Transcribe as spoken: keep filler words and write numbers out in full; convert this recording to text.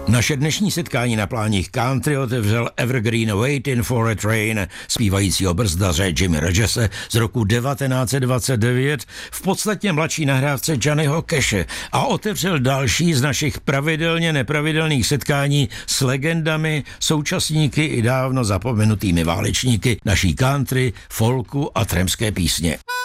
Naše dnešní setkání na pláních country otevřel Evergreen Waiting for a Train zpívajícího brzdaře Jimmy Rogese z roku devatenáct set dvacet devět v podstatně mladší nahrávce Johnnyho Cashe a otevřel další z našich pravidelně nepravidelných setkání s legendami, současníky i dávno zapomenutými válečníky naší country, folku a trampské písně.